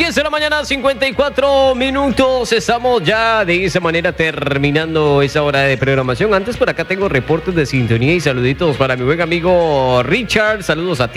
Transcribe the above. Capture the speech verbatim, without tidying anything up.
diez de la mañana, cincuenta y cuatro minutos. Estamos ya de esa manera terminando esa hora de programación. Antes por acá tengo reportes de sintonía y saluditos para mi buen amigo Richard. Saludos a ti.